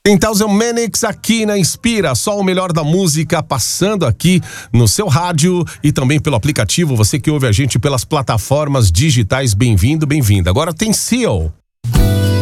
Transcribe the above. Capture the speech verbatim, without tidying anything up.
Tem Thousand Manics aqui na Inspira, só o melhor da música passando aqui no seu rádio e também pelo aplicativo. Você que ouve a gente pelas plataformas digitais, bem-vindo, bem-vinda. Agora tem Seal.